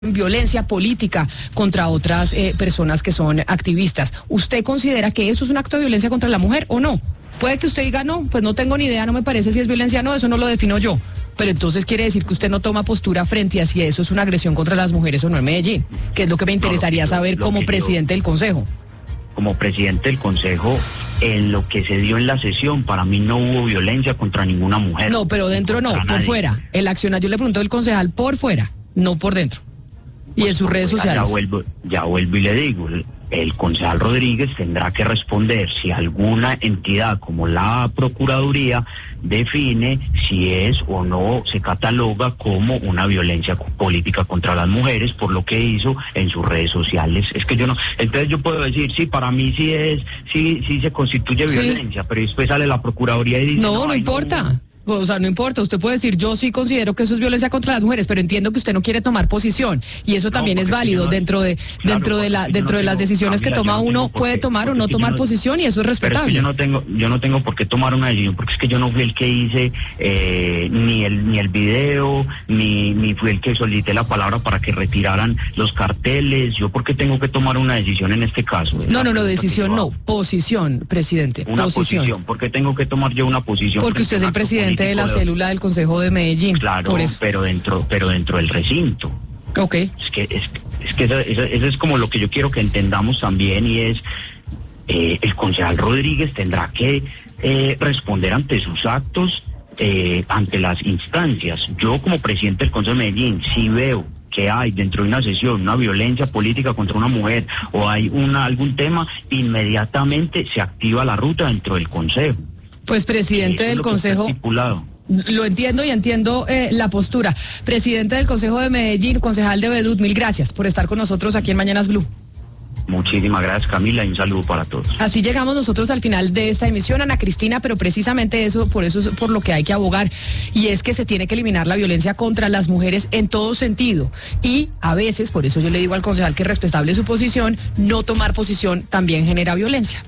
violencia política contra otras personas que son activistas. ¿Usted considera que eso es un acto de violencia contra la mujer o no? Puede que usted diga, no, pues no tengo ni idea, no me parece si es violencia o no, eso no lo defino yo. Pero entonces quiere decir que usted no toma postura frente a si eso es una agresión contra las mujeres o no en Medellín, que es lo que me interesaría saber como presidente del Consejo. Como presidente del Consejo, en lo que se dio en la sesión, para mí no hubo violencia contra ninguna mujer. No, pero dentro no, por fuera. El accionar, yo le pregunto al concejal por fuera, no por dentro. Y en sus redes sociales. Ya vuelvo y le digo, el concejal Rodríguez tendrá que responder si alguna entidad como la Procuraduría define si es o no se cataloga como una violencia política contra las mujeres por lo que hizo en sus redes sociales. Es que yo no, entonces yo puedo decir, sí, para mí sí se constituye violencia, pero después sale la Procuraduría y dice... No importa. O sea, no importa, usted puede decir, yo sí considero que eso es violencia contra las mujeres, pero entiendo que usted no quiere tomar posición y eso también es válido dentro de las decisiones que toma uno, puede tomar o no tomar posición y eso es respetable. Pero es que yo no tengo por qué tomar una decisión, porque es que yo no fui el que hice ni el video, ni fui el que solicité la palabra para que retiraran los carteles. Yo por qué tengo que tomar una decisión en este caso. No, decisión no, posición, presidente. Una posición. ¿Por qué tengo que tomar yo una posición? Porque usted es el presidente de la célula del Consejo de Medellín. Claro, por eso. pero dentro del recinto. Ok. Es que eso es como lo que yo quiero que entendamos también, y es el concejal Rodríguez tendrá que responder ante sus actos, ante las instancias. Yo como presidente del Consejo de Medellín, si veo que hay dentro de una sesión una violencia política contra una mujer o hay algún tema, inmediatamente se activa la ruta dentro del Consejo. Pues presidente del Consejo, lo entiendo y entiendo la postura. Presidente del Consejo de Medellín, concejal de Vedud, mil gracias por estar con nosotros aquí en Mañanas Blue. Muchísimas gracias, Camila, y un saludo para todos. Así llegamos nosotros al final de esta emisión, Ana Cristina, pero precisamente por eso es por lo que hay que abogar, y es que se tiene que eliminar la violencia contra las mujeres en todo sentido, y a veces, por eso yo le digo al concejal que es respetable su posición, no tomar posición también genera violencia.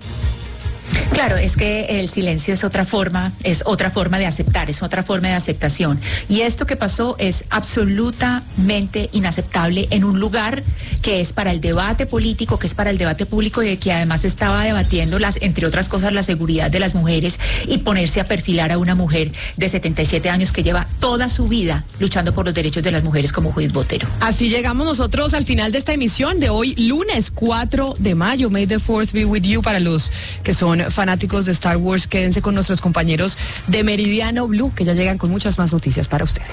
Claro, es que el silencio es otra forma de aceptar, es otra forma de aceptación. Y esto que pasó es absolutamente inaceptable en un lugar que es para el debate político, que es para el debate público, y de que además estaba debatiendo, entre otras cosas, la seguridad de las mujeres, y ponerse a perfilar a una mujer de 77 años que lleva toda su vida luchando por los derechos de las mujeres como Judith Botero. Así llegamos nosotros al final de esta emisión de hoy, lunes 4 de mayo. May the 4th be with you. Para los que son fanáticos de Star Wars, quédense con nuestros compañeros de Meridiano Blue, que ya llegan con muchas más noticias para ustedes.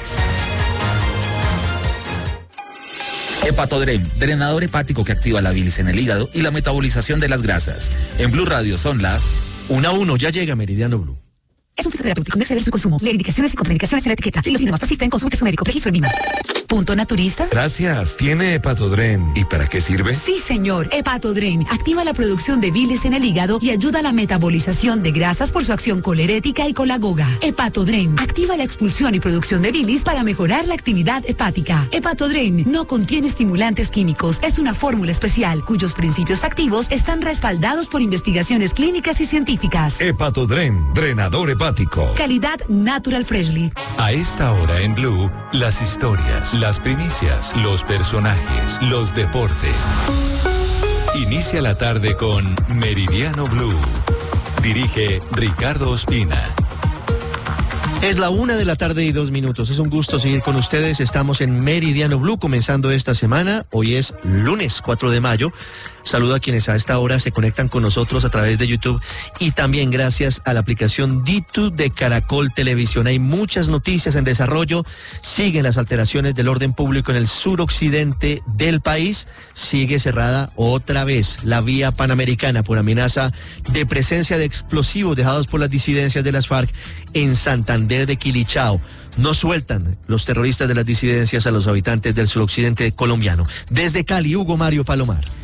Hepatodren, drenador hepático que activa la bilis en el hígado y la metabolización de las grasas. En Blue Radio son las 1:01, ya llega Meridiano Blue. Es un fitoterapéutico, no exceder su consumo. Lee indicaciones y contraindicaciones en la etiqueta. Si los síntomas persisten, consulte a su médico. Registro en Vima. ¿Punto naturista? Gracias. ¿Tiene Hepatodren? ¿Y para qué sirve? Sí, señor. Hepatodren activa la producción de bilis en el hígado y ayuda a la metabolización de grasas por su acción colerética y colagoga. Hepatodren activa la expulsión y producción de bilis para mejorar la actividad hepática. Hepatodren no contiene estimulantes químicos. Es una fórmula especial cuyos principios activos están respaldados por investigaciones clínicas y científicas. Hepatodren, drenador hepático. Calidad Natural Freshly. A esta hora en Blue, las historias, las primicias, los personajes, los deportes. Inicia la tarde con Meridiano Blue. Dirige Ricardo Ospina. Es la 1:02 PM. Es un gusto seguir con ustedes. Estamos en Meridiano Blue comenzando esta semana. Hoy es lunes 4 de mayo. Saludo a quienes a esta hora se conectan con nosotros a través de YouTube y también gracias a la aplicación D2 de Caracol Televisión. Hay muchas noticias en desarrollo. Siguen las alteraciones del orden público en el suroccidente del país. Sigue cerrada otra vez la vía panamericana por amenaza de presencia de explosivos dejados por las disidencias de las FARC en Santander de Quilichao. No sueltan los terroristas de las disidencias a los habitantes del suroccidente colombiano. Desde Cali, Hugo Mario Palomar.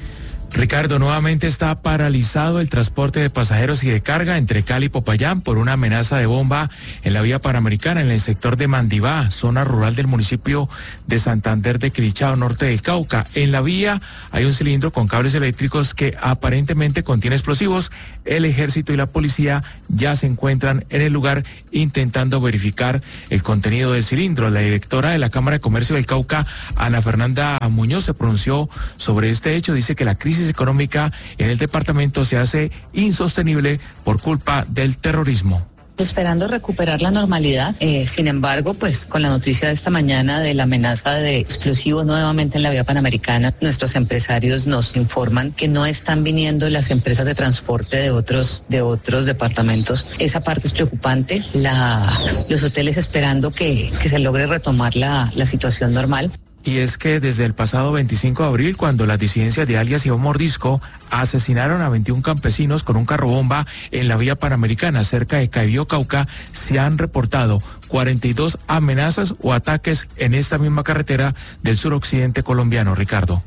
Ricardo, nuevamente está paralizado el transporte de pasajeros y de carga entre Cali y Popayán por una amenaza de bomba en la vía panamericana en el sector de Mandibá, zona rural del municipio de Santander de Quilichao, norte del Cauca. En la vía hay un cilindro con cables eléctricos que aparentemente contiene explosivos. El ejército y la policía ya se encuentran en el lugar intentando verificar el contenido del cilindro. La directora de la Cámara de Comercio del Cauca, Ana Fernanda Muñoz, se pronunció sobre este hecho. Dice que la crisis económica en el departamento se hace insostenible por culpa del terrorismo. Esperando recuperar la normalidad, sin embargo, pues con la noticia de esta mañana de la amenaza de explosivos nuevamente en la vía panamericana, nuestros empresarios nos informan que no están viniendo las empresas de transporte de otros departamentos. Esa parte es preocupante, los hoteles esperando que se logre retomar la situación normal. Y es que desde el pasado 25 de abril, cuando las disidencias de alias Iván Mordisco asesinaron a 21 campesinos con un carro bomba en la vía panamericana cerca de Caibío, Cauca, se han reportado 42 amenazas o ataques en esta misma carretera del suroccidente colombiano, Ricardo.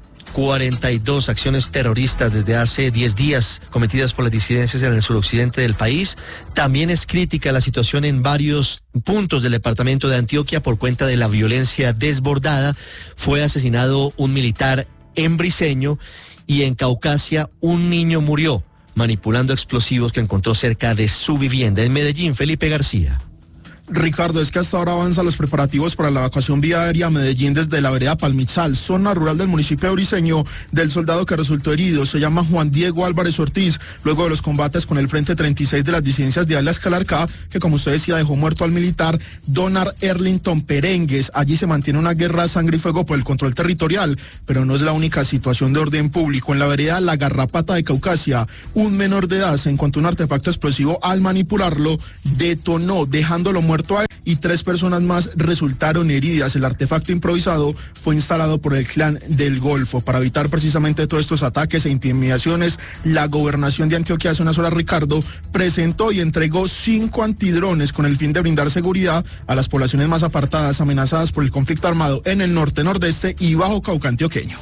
42 acciones terroristas desde hace 10 días cometidas por las disidencias en el suroccidente del país. También es crítica la situación en varios puntos del departamento de Antioquia por cuenta de la violencia desbordada. Fue asesinado un militar en Briceño y en Caucasia un niño murió manipulando explosivos que encontró cerca de su vivienda. En Medellín, Felipe García. Ricardo, es que hasta ahora avanzan los preparativos para la evacuación vía aérea a Medellín desde la vereda Palmizal, zona rural del municipio de Briceño, del soldado que resultó herido. Se llama Juan Diego Álvarez Ortiz, luego de los combates con el Frente 36 de las disidencias de alias Calarcá, que como usted decía dejó muerto al militar Donar Erlington Perengues. Allí se mantiene una guerra a sangre y fuego por el control territorial, pero no es la única situación de orden público. En la vereda La Garrapata de Caucasia, un menor de edad se encontró un artefacto explosivo. Al manipularlo, detonó, dejándolo muerto y 3 personas más resultaron heridas. El artefacto improvisado fue instalado por el Clan del Golfo. Para evitar precisamente todos estos ataques e intimidaciones, la gobernación de Antioquia hace unas horas, Ricardo, presentó y entregó 5 antidrones con el fin de brindar seguridad a las poblaciones más apartadas amenazadas por el conflicto armado en el norte, nordeste y Bajo Cauca antioqueño.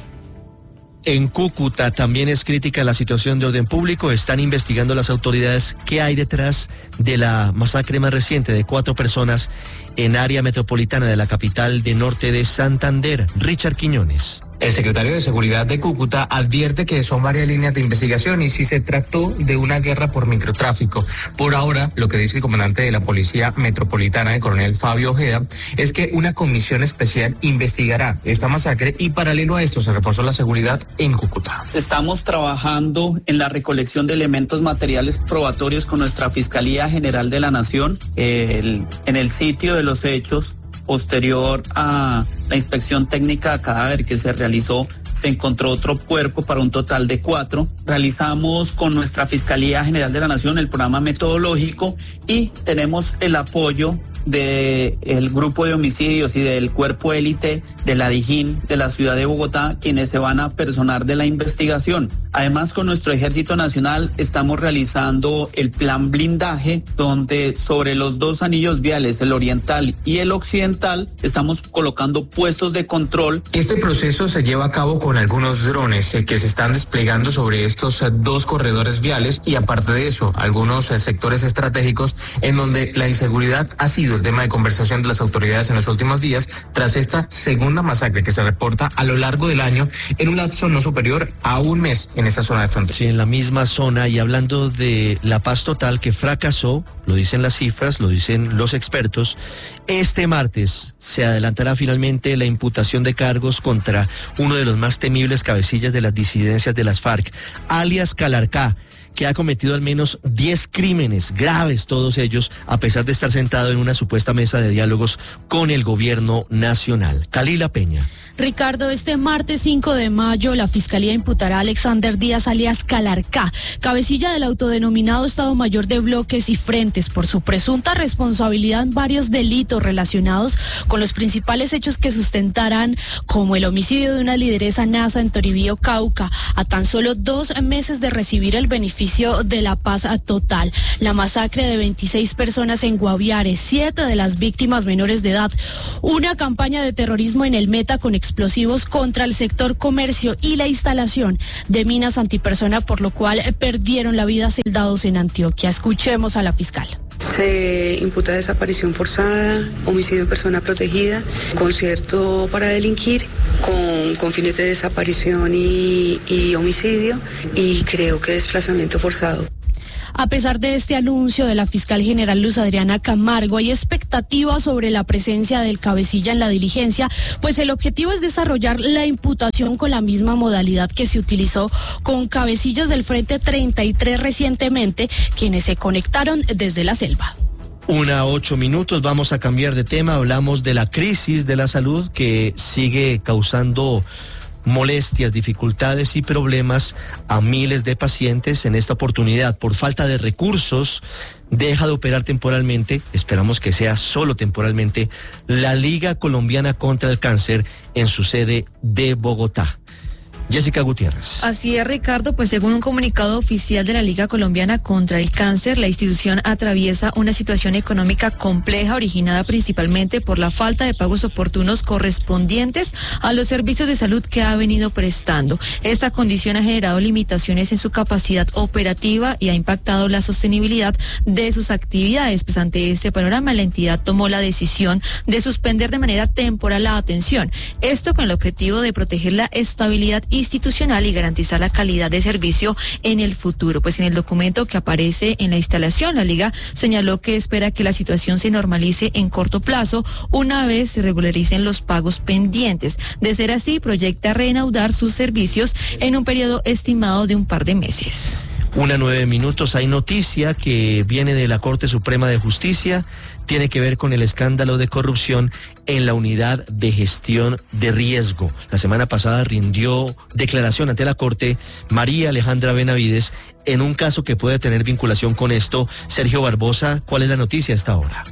En Cúcuta también es crítica la situación de orden público. Están investigando las autoridades qué hay detrás de la masacre más reciente de 4 personas en área metropolitana de la capital de norte de Santander. Richard Quiñones. El secretario de Seguridad de Cúcuta advierte que son varias líneas de investigación y si se trató de una guerra por microtráfico. Por ahora, lo que dice el comandante de la Policía Metropolitana, el coronel Fabio Ojeda, es que una comisión especial investigará esta masacre y paralelo a esto se reforzó la seguridad en Cúcuta. Estamos trabajando en la recolección de elementos materiales probatorios con nuestra Fiscalía General de la Nación. En el sitio de los hechos, posterior a la inspección técnica de cadáver que se realizó, se encontró otro cuerpo para un total de 4. Realizamos con nuestra Fiscalía General de la Nación el programa metodológico y tenemos el apoyo del grupo de homicidios y del cuerpo élite de la DIJÍN de la ciudad de Bogotá, quienes se van a personar de la investigación. Además, con nuestro Ejército Nacional estamos realizando el plan blindaje, donde sobre los 2 anillos viales, el oriental y el occidental, estamos colocando puestos de control. Este proceso se lleva a cabo con algunos drones que se están desplegando sobre estos 2 corredores viales y aparte de eso, algunos sectores estratégicos en donde la inseguridad ha sido el tema de conversación de las autoridades en los últimos días tras esta segunda masacre que se reporta a lo largo del año en un lapso no superior a un mes en esa zona de frontera. Sí, en la misma zona, y hablando de la paz total que fracasó, lo dicen las cifras, lo dicen los expertos, este martes se adelantará finalmente la imputación de cargos contra uno de los más temibles cabecillas de las disidencias de las FARC, alias Calarcá, que ha cometido al menos 10 crímenes graves, todos ellos, a pesar de estar sentado en una supuesta mesa de diálogos con el gobierno nacional. Kalila Peña. Ricardo, este martes 5 de mayo la Fiscalía imputará a Alexander Díaz alias Calarcá, cabecilla del autodenominado Estado Mayor de Bloques y Frentes, por su presunta responsabilidad en varios delitos relacionados con los principales hechos que sustentarán, como el homicidio de una lideresa NASA en Toribío, Cauca, a tan solo 2 meses de recibir el beneficio beneficio de la paz total. La masacre de 26 personas en Guaviare, 7 de las víctimas menores de edad, una campaña de terrorismo en el Meta con explosivos contra el sector comercio y la instalación de minas antipersona, por lo cual perdieron la vida soldados en Antioquia. Escuchemos a la fiscal. Se imputa desaparición forzada, homicidio en persona protegida, concierto para delinquir, con fines de desaparición y homicidio, y creo que desplazamiento forzado. A pesar de este anuncio de la fiscal general Luz Adriana Camargo, hay expectativas sobre la presencia del cabecilla en la diligencia, pues el objetivo es desarrollar la imputación con la misma modalidad que se utilizó con cabecillas del Frente 33 recientemente, quienes se conectaron desde la selva. 1:08, vamos a cambiar de tema, hablamos de la crisis de la salud que sigue causando molestias, dificultades y problemas a miles de pacientes. En esta oportunidad, por falta de recursos, deja de operar temporalmente, esperamos que sea solo temporalmente, la Liga Colombiana contra el Cáncer en su sede de Bogotá. Jessica Gutiérrez. Así es, Ricardo, pues según un comunicado oficial de la Liga Colombiana contra el Cáncer, la institución atraviesa una situación económica compleja originada principalmente por la falta de pagos oportunos correspondientes a los servicios de salud que ha venido prestando. Esta condición ha generado limitaciones en su capacidad operativa y ha impactado la sostenibilidad de sus actividades. Pues ante este panorama, la entidad tomó la decisión de suspender de manera temporal la atención. Esto con el objetivo de proteger la estabilidad institucional y garantizar la calidad de servicio en el futuro. Pues en el documento que aparece en la instalación, la Liga señaló que espera que la situación se normalice en corto plazo una vez se regularicen los pagos pendientes. De ser así, proyecta reanudar sus servicios en un periodo estimado de un par de meses. 1:09, hay noticia que viene de la Corte Suprema de Justicia, tiene que ver con el escándalo de corrupción en la unidad de gestión de riesgo. La semana pasada rindió declaración ante la Corte María Alejandra Benavides en un caso que puede tener vinculación con esto. Sergio Barbosa, ¿cuál es la noticia hasta ahora?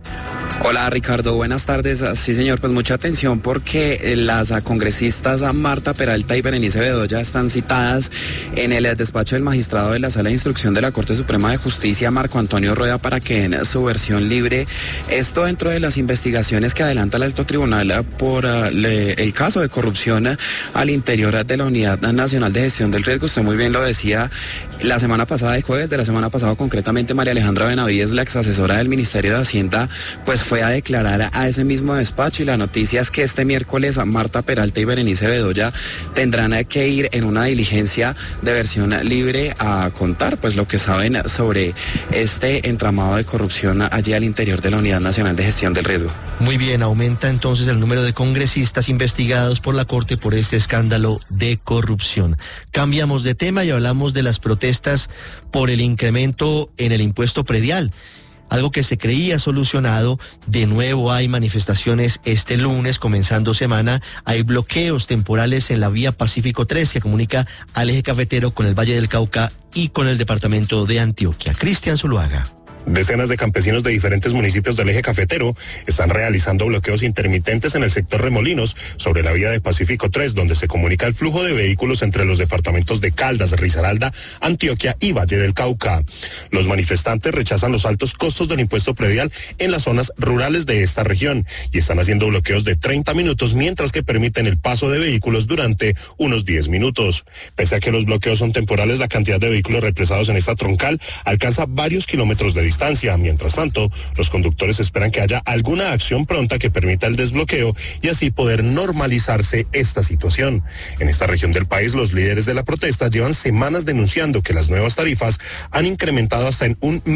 Hola Ricardo, buenas tardes. Sí señor, pues mucha atención porque las congresistas Marta Peralta y Berenice Bedoya están citadas en el despacho del magistrado de la Sala de Instrucción de la Corte Suprema de Justicia, Marco Antonio Rueda, para que den su versión libre. Esto dentro de las investigaciones que adelanta el alto tribunal por el caso de corrupción al interior de la Unidad Nacional de Gestión del Riesgo. Usted muy bien lo decía, la semana pasada, el jueves de la semana pasada concretamente, María Alejandra Benavides, la exasesora del Ministerio de Hacienda, pues fue a declarar a ese mismo despacho, y la noticia es que este miércoles Marta Peralta y Berenice Bedoya tendrán que ir en una diligencia de versión libre a contar pues lo que saben sobre este entramado de corrupción allí al interior de la Unidad Nacional de Gestión del Riesgo. Muy bien, aumenta entonces el número de congresistas investigados por la Corte por este escándalo de corrupción. Cambiamos de tema y hablamos de las protestas por el incremento en el impuesto predial. Algo que se creía solucionado, de nuevo hay manifestaciones este lunes, comenzando semana, hay bloqueos temporales en la vía Pacífico 3 que comunica al eje cafetero con el Valle del Cauca y con el departamento de Antioquia. Cristian Zuluaga. Decenas de campesinos de diferentes municipios del eje cafetero están realizando bloqueos intermitentes en el sector Remolinos sobre la vía de Pacífico 3, donde se comunica el flujo de vehículos entre los departamentos de Caldas, Risaralda, Antioquia y Valle del Cauca. Los manifestantes rechazan los altos costos del impuesto predial en las zonas rurales de esta región y están haciendo bloqueos de 30 minutos, mientras que permiten el paso de vehículos durante unos 10 minutos. Pese a que los bloqueos son temporales, la cantidad de vehículos represados en esta troncal alcanza varios kilómetros de distancia. Mientras tanto, los conductores esperan que haya alguna acción pronta que permita el desbloqueo y así poder normalizarse esta situación. En esta región del país, los líderes de la protesta llevan semanas denunciando que las nuevas tarifas han incrementado hasta en un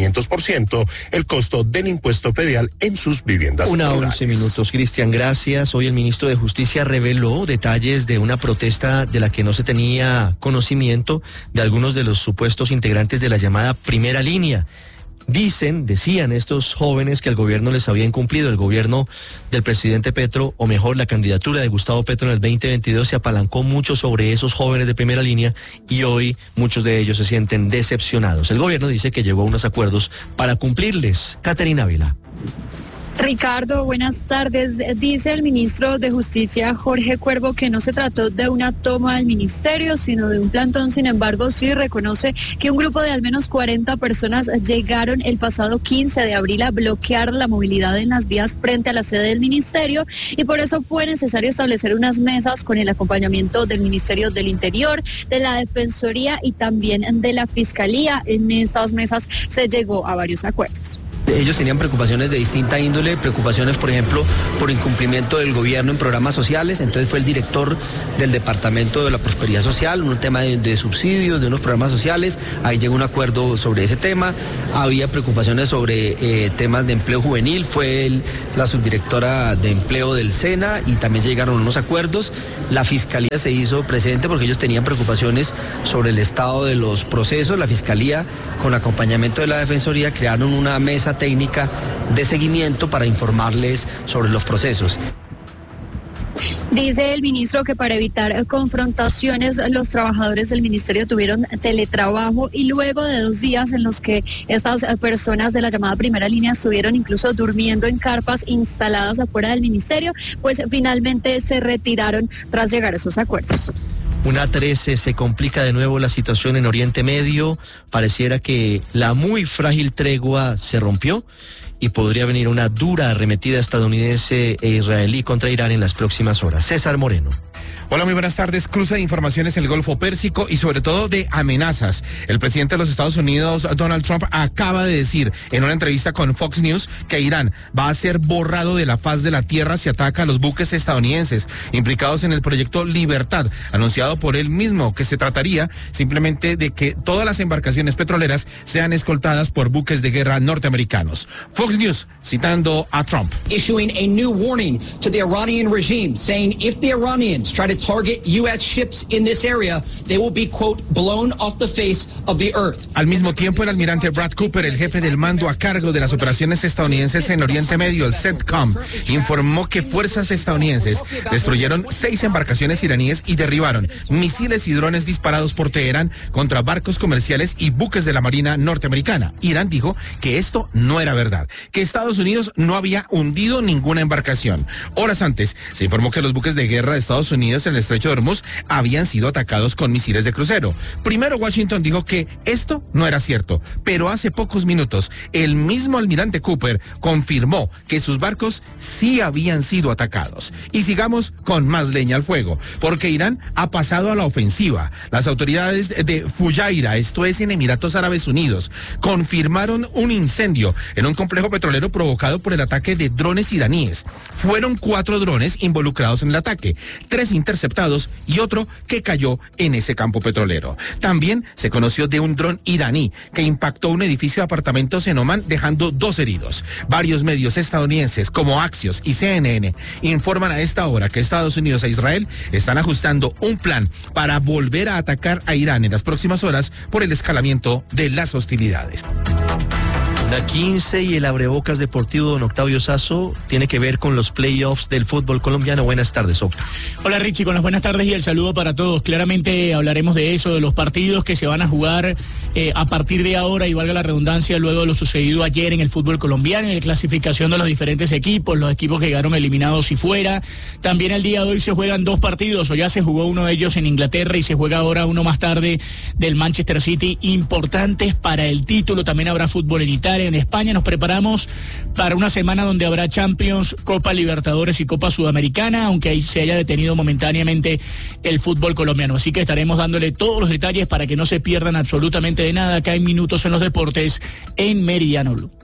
1.500% el costo del impuesto predial en sus viviendas. 1:11, Cristian, gracias. Hoy el ministro de Justicia reveló detalles de una protesta de la que no se tenía conocimiento de algunos de los supuestos integrantes de la llamada Primera Línea. Decían estos jóvenes que el gobierno les había incumplido. El gobierno del presidente Petro, o mejor, la candidatura de Gustavo Petro en el 2022 se apalancó mucho sobre esos jóvenes de primera línea y hoy muchos de ellos se sienten decepcionados. El gobierno dice que llegó a unos acuerdos para cumplirles. Caterina Ávila. Ricardo, buenas tardes. Dice el ministro de Justicia, Jorge Cuervo, que no se trató de una toma del ministerio, sino de un plantón. Sin embargo, sí reconoce que un grupo de al menos 40 personas llegaron el pasado 15 de abril a bloquear la movilidad en las vías frente a la sede del ministerio y por eso fue necesario establecer unas mesas con el acompañamiento del Ministerio del Interior, de la Defensoría y también de la Fiscalía. En estas mesas se llegó a varios acuerdos. Ellos tenían preocupaciones de distinta índole, preocupaciones, por ejemplo, por incumplimiento del gobierno en programas sociales. Entonces fue el director del Departamento de la Prosperidad Social, un tema de subsidios, de unos programas sociales. Ahí llegó un acuerdo sobre ese tema. Había preocupaciones sobre temas de empleo juvenil. Fue la subdirectora de empleo del SENA y también llegaron unos acuerdos. La Fiscalía se hizo presente porque ellos tenían preocupaciones sobre el estado de los procesos. La Fiscalía, con acompañamiento de la Defensoría, crearon una mesa técnica de seguimiento para informarles sobre los procesos. Dice el ministro que para evitar confrontaciones los trabajadores del ministerio tuvieron teletrabajo y luego de 2 días en los que estas personas de la llamada primera línea estuvieron incluso durmiendo en carpas instaladas afuera del ministerio, pues finalmente se retiraron tras llegar a esos acuerdos. Una 13, se complica de nuevo la situación en Oriente Medio. Pareciera que la muy frágil tregua se rompió y podría venir una dura arremetida estadounidense e israelí contra Irán en las próximas horas. César Moreno. Hola, muy buenas tardes. Cruce de informaciones en el Golfo Pérsico y sobre todo de amenazas. El presidente de los Estados Unidos, Donald Trump, acaba de decir en una entrevista con Fox News que Irán va a ser borrado de la faz de la tierra si ataca a los buques estadounidenses implicados en el proyecto Libertad, anunciado por él mismo, que se trataría simplemente de que todas las embarcaciones petroleras sean escoltadas por buques de guerra norteamericanos. Fox News, citando a Trump. Issuing a new warning to the Iranian regime, saying if the Iranians try to target U.S. ships in this area, they will be, quote, blown off the face of the earth. Al mismo tiempo, el almirante Brad Cooper, el jefe del mando a cargo de las operaciones estadounidenses en Oriente Medio, el CENTCOM, informó que fuerzas estadounidenses destruyeron 6 embarcaciones iraníes y derribaron misiles y drones disparados por Teherán contra barcos comerciales y buques de la Marina norteamericana. Irán dijo que esto no era verdad, que Estados Unidos no había hundido ninguna embarcación. Horas antes, se informó que los buques de guerra de Estados Unidos en el estrecho de Hormuz habían sido atacados con misiles de crucero. Primero Washington dijo que esto no era cierto, pero hace pocos minutos el mismo almirante Cooper confirmó que sus barcos sí habían sido atacados. Y sigamos con más leña al fuego, porque Irán ha pasado a la ofensiva. Las autoridades de Fujairah, esto es en Emiratos Árabes Unidos, confirmaron un incendio en un complejo petrolero provocado por el ataque de drones iraníes. Fueron 4 drones involucrados en el ataque, 3 interceptados y otro que cayó en ese campo petrolero. También se conoció de un dron iraní que impactó un edificio de apartamentos en Omán, dejando 2 heridos. Varios medios estadounidenses como Axios y CNN informan a esta hora que Estados Unidos e Israel están ajustando un plan para volver a atacar a Irán en las próximas horas por el escalamiento de las hostilidades. La 15 y el abrebocas deportivo don Octavio Sazo tiene que ver con los playoffs del fútbol colombiano. Buenas tardes, Octavio. Hola Richie, con las buenas tardes y el saludo para todos. Claramente hablaremos de eso, de los partidos que se van a jugar a partir de ahora y valga la redundancia, luego de lo sucedido ayer en el fútbol colombiano, en la clasificación de los diferentes equipos, los equipos que quedaron eliminados y fuera. También el día de hoy se juegan 2 partidos, o ya se jugó uno de ellos en Inglaterra y se juega ahora uno más tarde del Manchester City, importantes para el título. También habrá fútbol en Italia. En España nos preparamos para una semana donde habrá Champions, Copa Libertadores y Copa Sudamericana, aunque ahí se haya detenido momentáneamente el fútbol colombiano. Así que estaremos dándole todos los detalles para que no se pierdan absolutamente de nada acá en Minutos en los Deportes en Meridiano Blue.